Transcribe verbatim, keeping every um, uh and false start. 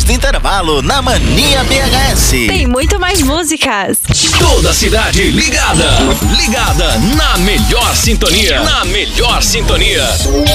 depois do intervalo na Mania B H S. Tem muito mais músicas. Toda a cidade ligada. Ligada na melhor sintonia. Na melhor sintonia.